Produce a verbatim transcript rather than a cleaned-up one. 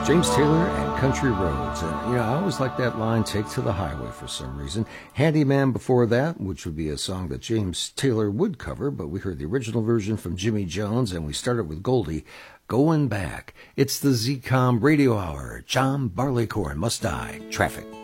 James Taylor and Country Roads. And, you know, I always like that line, take to the highway, for some reason. Handyman before that, which would be a song that James Taylor would cover, but we heard the original version from Jimmy Jones, and we started with Goldie, Going Back. It's the Z COM Radio Hour. John Barleycorn Must Die. Traffic.